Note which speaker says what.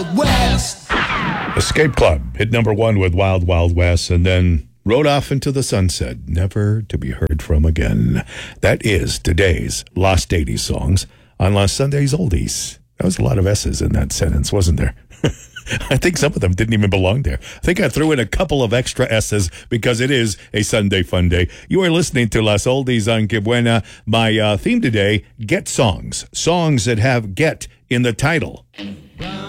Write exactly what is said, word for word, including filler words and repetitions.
Speaker 1: West.
Speaker 2: Escape Club hit number one with Wild Wild West and then rode off into the sunset, never to be heard from again. That is today's Lost eighties songs on Last Sunday's Oldies. There was a lot of S's in that sentence, wasn't there? I think some of them didn't even belong there. I think I threw in a couple of extra S's because it is a Sunday fun day. You are listening to Las Oldies on Que Buena. My uh, theme today, Get Songs. Songs that have get in the title.